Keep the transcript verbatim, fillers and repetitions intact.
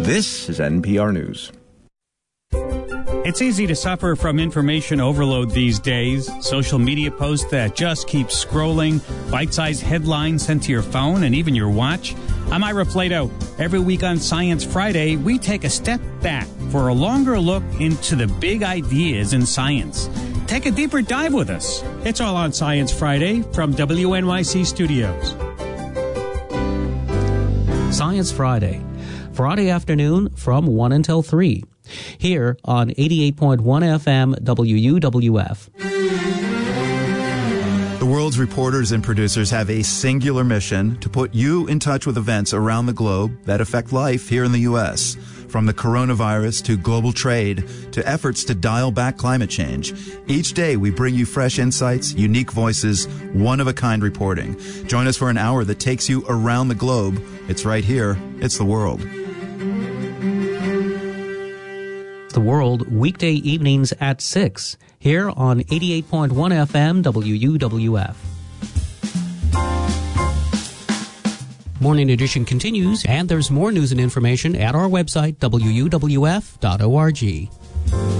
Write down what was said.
This is N P R News. It's easy to suffer from information overload these days. Social media posts that just keep scrolling, bite-sized headlines sent to your phone and even your watch. I'm Ira Plato. Every week on Science Friday, we take a step back for a longer look into the big ideas in science. Take a deeper dive with us. It's all on Science Friday from W N Y C Studios. Science Friday, Friday afternoon from one until three, here on eighty-eight point one F M W U W F. The world's reporters and producers have a singular mission to put you in touch with events around the globe that affect life here in the U S, from the coronavirus to global trade to efforts to dial back climate change. Each day we bring you fresh insights, unique voices, one-of-a-kind reporting. Join us for an hour that takes you around the globe. It's right here. It's The World. The World, weekday evenings at six, here on eighty-eight point one F M W U W F. Morning Edition continues, and there's more news and information at our website, W U W F dot org.